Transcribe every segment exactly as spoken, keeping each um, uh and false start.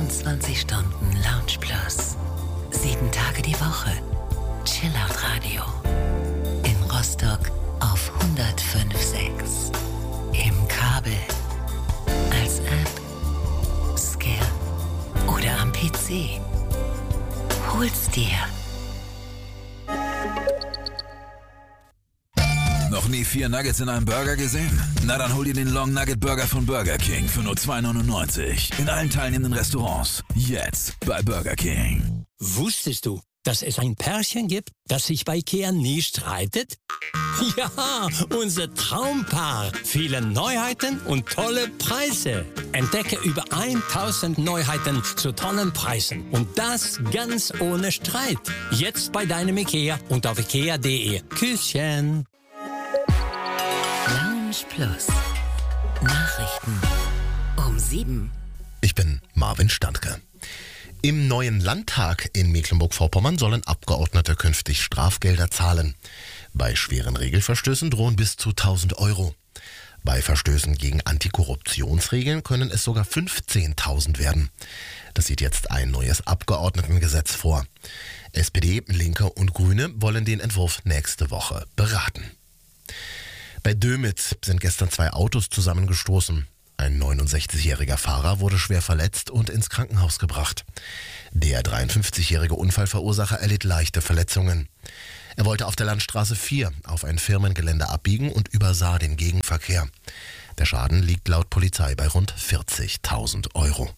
vierundzwanzig Stunden Lounge Plus. Sieben Tage die Woche. Chillout Radio. In Rostock auf hundertfünf Komma sechs. Im Kabel. Als App. Skill. Oder am P C. Hol's dir. Noch nie vier Nuggets in einem Burger gesehen? Na dann hol dir den Long Nugget Burger von Burger King für nur zwei neunundneunzig. In allen teilnehmenden Restaurants. Jetzt bei Burger King. Wusstest du, dass es ein Pärchen gibt, das sich bei IKEA nie streitet? Ja, unser Traumpaar. Viele Neuheiten und tolle Preise. Entdecke über tausend Neuheiten zu tollen Preisen. Und das ganz ohne Streit. Jetzt bei deinem IKEA und auf ikea punkt de. Küsschen. Lounge Plus. Nachrichten um sieben. Ich bin Marvin Standke. Im neuen Landtag in Mecklenburg-Vorpommern sollen Abgeordnete künftig Strafgelder zahlen. Bei schweren Regelverstößen drohen bis zu tausend Euro. Bei Verstößen gegen Antikorruptionsregeln können es sogar fünfzehntausend werden. Das sieht jetzt ein neues Abgeordnetengesetz vor. S P D, Linke und Grüne wollen den Entwurf nächste Woche beraten. Bei Dömitz sind gestern zwei Autos zusammengestoßen. Ein neunundsechzigjähriger Fahrer wurde schwer verletzt und ins Krankenhaus gebracht. Der dreiundfünfzigjährige Unfallverursacher erlitt leichte Verletzungen. Er wollte auf der Landstraße vier auf ein Firmengelände abbiegen und übersah den Gegenverkehr. Der Schaden liegt laut Polizei bei rund vierzigtausend Euro.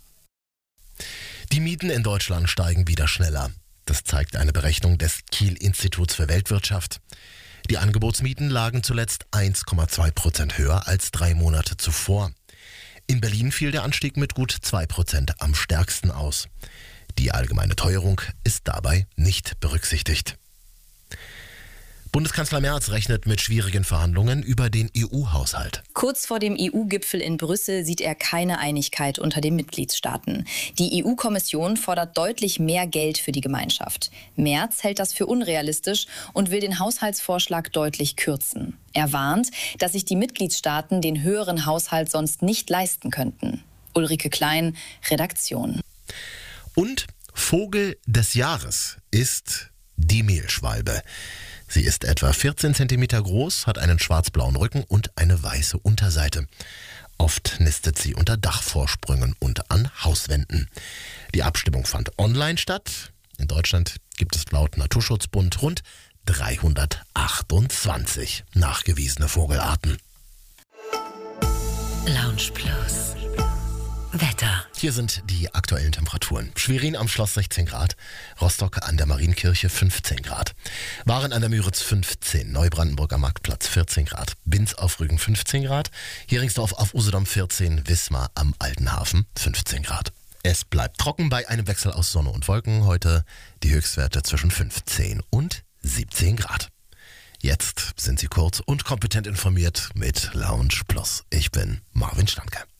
Die Mieten in Deutschland steigen wieder schneller. Das zeigt eine Berechnung des Kiel-Instituts für Weltwirtschaft. Die Angebotsmieten lagen zuletzt eins Komma zwei Prozent höher als drei Monate zuvor. In Berlin fiel der Anstieg mit gut zwei Prozent am stärksten aus. Die allgemeine Teuerung ist dabei nicht berücksichtigt. Bundeskanzler Merz rechnet mit schwierigen Verhandlungen über den E U-Haushalt. Kurz vor dem E U-Gipfel in Brüssel sieht er keine Einigkeit unter den Mitgliedstaaten. Die E U-Kommission fordert deutlich mehr Geld für die Gemeinschaft. Merz hält das für unrealistisch und will den Haushaltsvorschlag deutlich kürzen. Er warnt, dass sich die Mitgliedstaaten den höheren Haushalt sonst nicht leisten könnten. Ulrike Klein, Redaktion. Und Vogel des Jahres ist die Mehlschwalbe. Sie ist etwa vierzehn Zentimeter groß, hat einen schwarz-blauen Rücken und eine weiße Unterseite. Oft nistet sie unter Dachvorsprüngen und an Hauswänden. Die Abstimmung fand online statt. In Deutschland gibt es laut Naturschutzbund rund dreihundertachtundzwanzig nachgewiesene Vogelarten. Lounge Plus. Wetter. Hier sind die aktuellen Temperaturen. Schwerin am Schloss sechzehn Grad, Rostock an der Marienkirche fünfzehn Grad, Waren an der Müritz fünfzehn, Neubrandenburg am Marktplatz vierzehn Grad, Binz auf Rügen fünfzehn Grad, Heringsdorf auf Usedom vierzehn, Wismar am Altenhafen fünfzehn Grad. Es bleibt trocken bei einem Wechsel aus Sonne und Wolken. Heute die Höchstwerte zwischen fünfzehn und siebzehn Grad. Jetzt sind Sie kurz und kompetent informiert mit Lounge Plus. Ich bin Marvin Standke.